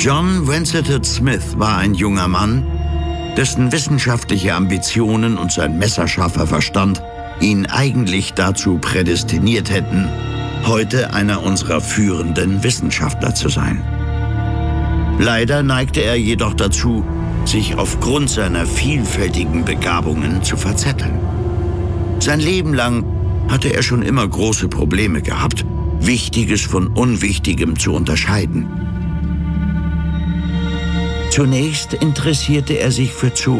John Vansittart Smith war ein junger Mann, dessen wissenschaftliche Ambitionen und sein messerscharfer Verstand ihn eigentlich dazu prädestiniert hätten, heute einer unserer führenden Wissenschaftler zu sein. Leider neigte er jedoch dazu, sich aufgrund seiner vielfältigen Begabungen zu verzetteln. Sein Leben lang hatte er schon immer große Probleme gehabt, Wichtiges von Unwichtigem zu unterscheiden. Zunächst interessierte er sich für